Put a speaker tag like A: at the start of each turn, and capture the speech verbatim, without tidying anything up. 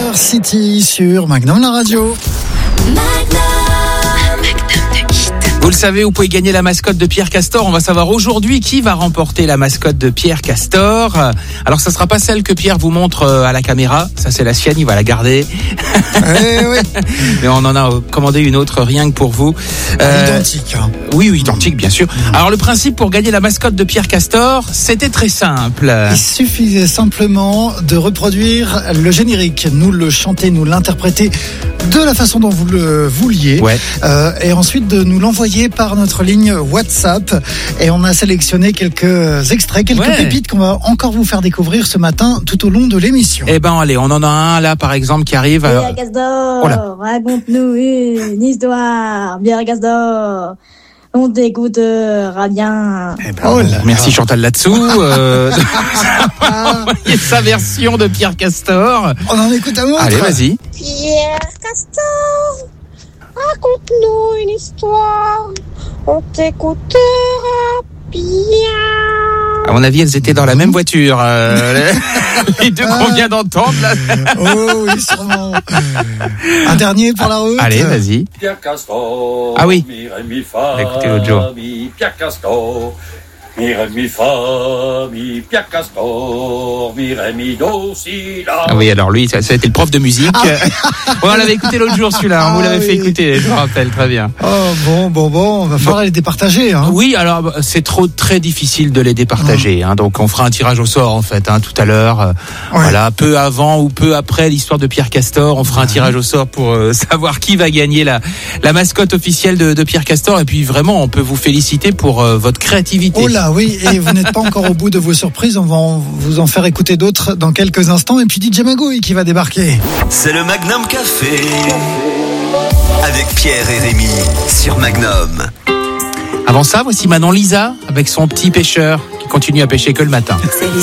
A: City sur Magnum la radio.
B: Vous le savez, vous pouvez gagner la mascotte de Pierre Castor. On va savoir aujourd'hui qui va remporter la mascotte de Pierre Castor. Alors, ça sera pas celle que Pierre vous montre à la caméra. Ça, c'est la sienne, il va la garder.
A: Eh oui.
B: Mais on en a commandé une autre rien que pour vous.
A: Euh, identique. Hein.
B: Oui, oui, identique, bien sûr. Alors, le principe pour gagner la mascotte de Pierre Castor, c'était très simple.
A: Il suffisait simplement de reproduire le générique, nous le chanter, nous l'interpréter de la façon dont vous le vouliez.
B: Ouais.
A: Euh, et ensuite de nous l'envoyer par notre ligne WhatsApp. Et on a sélectionné quelques extraits, quelques
B: ouais.
A: pépites qu'on va encore vous faire découvrir ce matin tout au long de l'émission.
B: Eh ben, allez, on en a un là, par exemple, qui arrive.
C: Pierre
B: Alors...
C: Castor,
B: Oh là.
C: raconte-nous une histoire. Pierre Castor, on t'écoutera bien.
B: Eh ben,
A: Oh là
B: merci
A: là.
B: Chantal là-dessous. Euh, envoyer sa version de Pierre Castor.
A: On en écoute un autre.
B: Allez, vas-y.
D: Pierre Castor, raconte-nous une histoire, on t'écoutera bien.
B: À mon avis, elles étaient dans la même voiture. Euh, les deux qu'on vient d'entendre là.
A: Oh oui, sûrement. Un dernier pour la route.
B: Allez, vas-y.
E: Pierre Castor.
B: Ah oui.
E: Mi, ré, mi, fa,
B: Écoutez l'autre jour.
E: mi, Pierre Castor. Mi, ré, mi, fa, mi, Pierre Castor. Mi, ré, mi, do, si, la.
B: Ah oui, alors lui, ça, ça a été le prof de musique.
A: Ah.
B: Ouais, on l'avait écouté l'autre jour celui-là.
A: Ah
B: on vous l'avait
A: oui.
B: fait écouter, je me rappelle très bien.
A: Oh bon, bon, bon, on va falloir les départager. Hein.
B: Oui, alors c'est trop très difficile de les départager. Hein, donc on fera un tirage au sort en fait hein, tout à l'heure. Euh,
A: Ouais.
B: Voilà, peu avant ou peu après l'histoire de Pierre Castor, on fera un tirage au sort pour euh, savoir qui va gagner la la mascotte officielle de, de Pierre Castor. Et puis vraiment, on peut vous féliciter pour euh, votre créativité.
A: Oh là, oui, et vous n'êtes pas encore au bout de vos surprises. On va en- vous en faire écouter d'autres dans quelques instants. Et puis D J Magouille qui va débarquer.
F: C'est le Magnum Café avec Pierre et Rémi sur Magnum.
B: Avant ça, voici Manon Lisa avec son petit pêcheur qui continue à pêcher que le matin.